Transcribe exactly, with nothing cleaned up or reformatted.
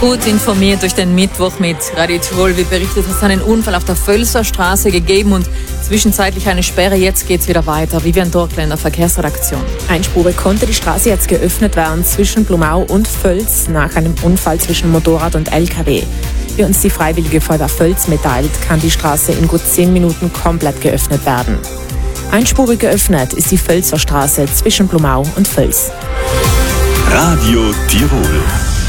Gut informiert durch den Mittwoch mit Radio Tirol. Wie berichtet, hat es einen Unfall auf der Völser Straße gegeben und zwischenzeitlich eine Sperre. Jetzt geht es wieder weiter. Vivian Dorkler in der Verkehrsredaktion. Einspurig konnte die Straße jetzt geöffnet werden zwischen Blumau und Völs nach einem Unfall zwischen Motorrad und L K W. Wie uns die Freiwillige Feuerwehr Völs mitteilt, kann die Straße in gut zehn Minuten komplett geöffnet werden. Einspurig geöffnet ist die Völser Straße zwischen Blumau und Völs. Radio Tirol.